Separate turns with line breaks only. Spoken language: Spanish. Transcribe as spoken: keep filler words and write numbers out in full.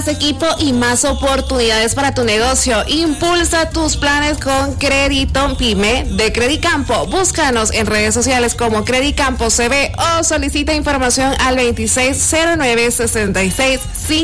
más equipo y más oportunidades para tu negocio. Impulsa tus planes con Crédito Pyme de Credicampo. Búscanos en redes sociales como Credicampo C V o solicita información al veintiséis cero nueve sesenta y seis cincuenta.